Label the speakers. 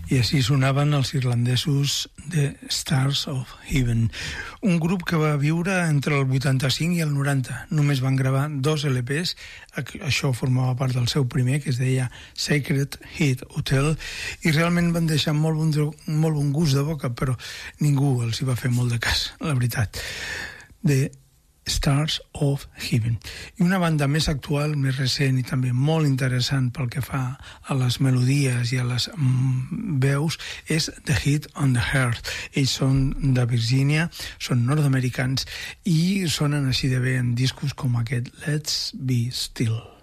Speaker 1: I així sonaven els irlandesos de Stars of Heaven, un grup que va viure entre el 85 i el 90. Només van gravar 2 LPs, això formava part del seu primer, que es deia Sacred Heat Hotel, i realment van deixar molt bon gust de boca, però ningú els hi va fer molt de cas, la veritat. De Stars of Heaven. I una banda més actual, més recent i també molt interessant pel que fa a les melodies i a les veus és The Heat on the Heart. Ells són de Virgínia, són nord-americans i sonen així de bé en discos com aquest Let's Be Still.